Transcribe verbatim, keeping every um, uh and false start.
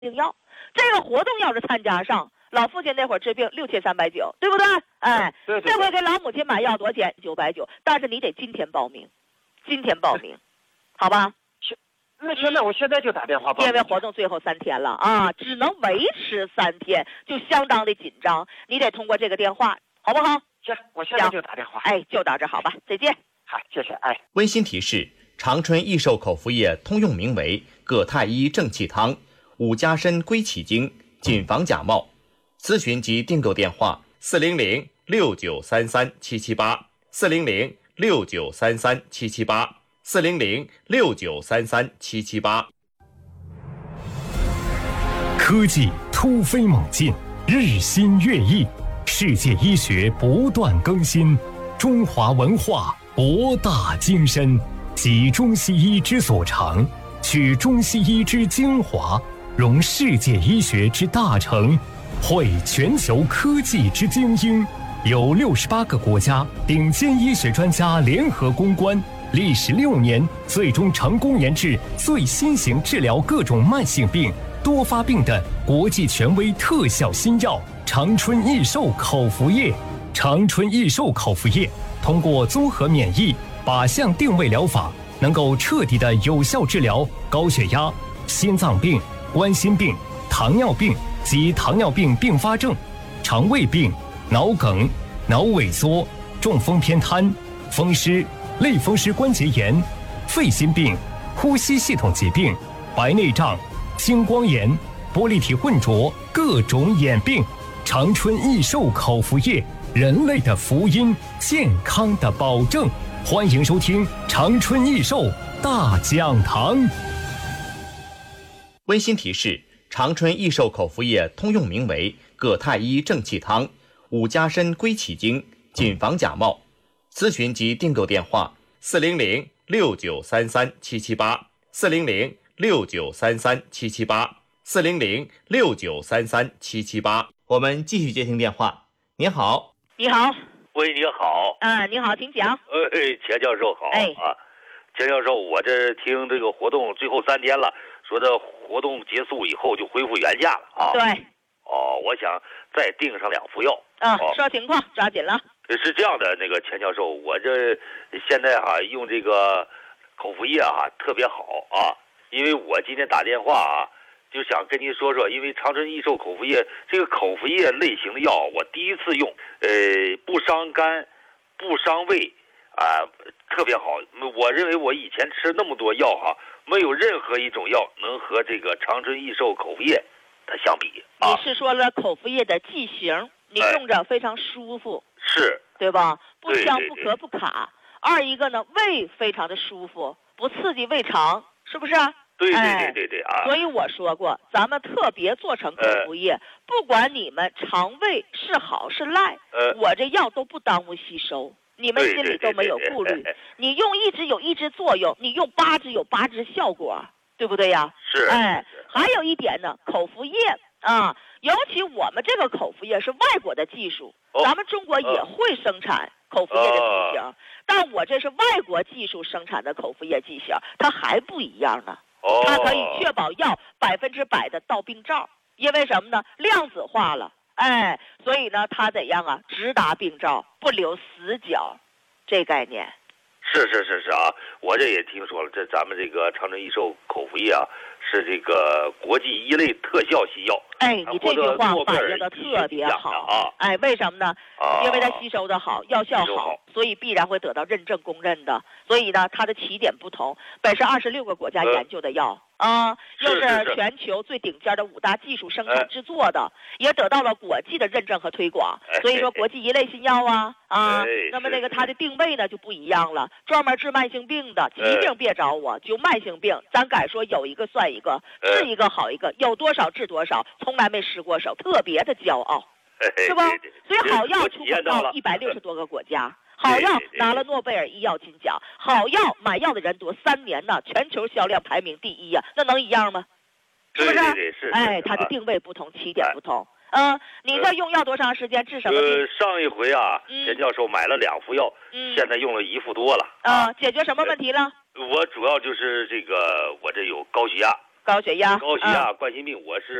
定药。这个活动要是参加上，老父亲那会儿治病六千三百九，对不对？哎， 对对对， 这回给老母亲买药多少钱？九百九，但是你得今天报名，今天报名，好吧？ 那现在我现在就打电话报名， 因为活动最后三天了啊，只能维持三天，就相当的紧张。你得通过这个电话，好不好？ 行，我现在就打电话。 哎，就到这好吧，再见。 好，谢谢。哎， 温馨提示：长春益寿口服液通用名为葛泰伊正气汤、五加参归气精，谨防假冒。咨询及订购电话：四零零六九三三七七八，四零零六九三三七七八。四零零六九三三七七八。 科技突飞猛进，日新月异，世界医学不断更新，中华文化博大精深，集中西医之所长，取中西医之精华，融世界医学之大成，汇全球科技之精英，由六十八个国家顶尖医学专家联合攻关。历时六年，最终成功研制最新型治疗各种慢性病、多发病的国际权威特效新药长春益寿口服液。长春益寿口服液通过综合免疫靶向定位疗法，能够彻底的有效治疗高血压、心脏病、冠心病、糖尿病及糖尿病并发症、肠胃病、脑梗、脑萎缩、中风偏瘫、风湿、类风湿关节炎、肺心病、呼吸系统疾病、白内障、青光眼、玻璃体混浊各种眼病。长春益寿口服液，人类的福音，健康的保证。欢迎收听长春益寿大讲堂。 温馨提示：长春益寿口服液通用名为葛泰伊正气汤、五加参归气精，谨防假冒。咨询及订购电话：四零零六九三三七七八，四零零六九三三七七八，四零零六九三三七七八。我们继续接听电话。您好， 你好， 喂，你好， 啊，你好，请讲。 哎，钱教授好， 哎啊，钱教授，我这听这个活动最后三天了，说这活动结束以后就恢复原价了啊。 对。 哦，我想再订上两副药。 啊， 哦、 说情况，抓紧了。 是这样的，那个钱教授，我这现在哈、啊、用这个口服液啊特别好啊，因为我今天打电话啊，就想跟您说说，因为长春益寿口服液这个口服液类型的药，我第一次用，呃，不伤肝，不伤胃，啊、呃，特别好。我认为我以前吃那么多药哈、啊，没有任何一种药能和这个长春益寿口服液它相比啊。 你是说了口服液的剂型，你用着非常舒服。 哎是， 对吧？不香对对对不咳不卡。二一个呢，胃非常的舒服，不刺激胃肠，是不是？ 对对哎、 对对对啊！ 所以我说过，咱们特别做成口服液， 呃、 不管你们肠胃是好是赖， 呃、 我这药都不耽误吸收，你们心里都没有顾虑。你用一支有一支作用，你用八支有八支效果，对不对呀？ 是。 哎，还有一点呢，口服液啊，尤其我们这个口服液是外国的技术。 哦、 咱们中国也会生产口服液的剂型，哦、但我这是外国技术生产的口服液剂型，它还不一样呢。 哦、 它可以确保药百分之百的到病灶，因为什么呢？量子化了，哎，所以呢，它怎样啊？直达病灶，不留死角，这概念。 是是是是啊，我这也听说了，这咱们这个长春益寿口服液啊，是这个国际一类特效新药。 哎，你这句话反映的特别好啊！ 哎，为什么呢？ 啊、 因为它吸收的好，药效好， 好所以必然会得到认证公认的。所以呢，它的起点不同，本是二十六个国家研究的药。呃啊，又是全球最顶尖的五大技术生产制作的， 哎、 也得到了国际的认证和推广。 哎、 所以说，国际一类新药啊啊， 哎、 那么那个它的定位呢就不一样了，专门治慢性病的，疾病别找我，就慢性病，咱敢说有一个算一个，治一个好一个，有多少治多少，从来没失过手，特别的骄傲，是吧？所以好药出口到一百六十多个国家。好药拿了诺贝尔医药金奖，好药买药的人多，三年呢，全球销量排名第一呀、啊，那能一样吗？是不是？ 对对对是哎，它的定位不同，起点不同。嗯，你这用药多长时间？治什么病？ 呃，上一回啊，钱教授买了两副药， 嗯， 现在用了一副多了。 啊，解决什么问题了？ 我主要就是这个，我这有高血压。 高血压， 高血压、冠心病，我是。